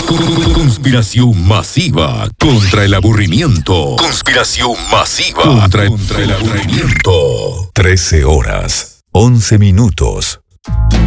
Conspiración masiva contra el aburrimiento. Conspiración masiva contra el aburrimiento. 13 horas, 11 minutos.